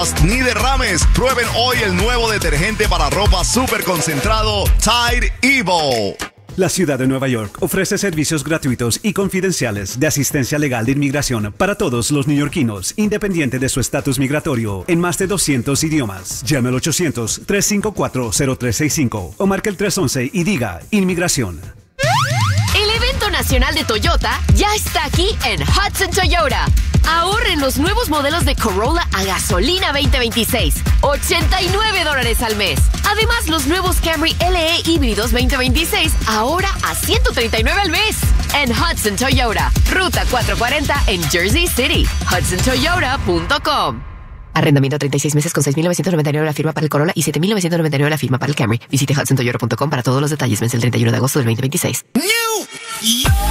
ni derrames. Prueben hoy el nuevo detergente para ropa súper concentrado Tide Evo. La ciudad de Nueva York ofrece servicios gratuitos y confidenciales de asistencia legal de inmigración para todos los neoyorquinos, independiente de su estatus migratorio, en más de 200 idiomas. Llame al 800-354-0365 o marque el 311 y diga inmigración. El evento nacional de Toyota ya está aquí en Hudson Toyota. Ahorren los nuevos modelos de Corolla a gasolina 2026. $89 al mes. Además, los nuevos Camry LE híbridos 2026 ahora a $139 al mes. En Hudson Toyota, Ruta 440 en Jersey City. HudsonToyota.com. Arrendamiento 36 meses con $6,999 la firma para el Corolla y $7,999 la firma para el Camry. Visite HudsonToyota.com para todos los detalles. Vence el 31 de agosto del 2026.